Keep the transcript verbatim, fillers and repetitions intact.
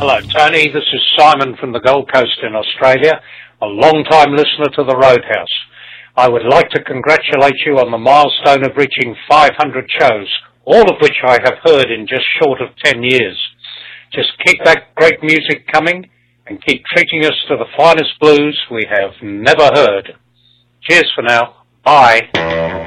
Hello, Tony. This is Simon from the Gold Coast in Australia, a long-time listener to the Roadhouse. I would like to congratulate you on the milestone of reaching five hundred shows, all of which I have heard in just short of ten years. Just keep that great music coming and keep treating us to the finest blues we have never heard. Cheers for now. Bye.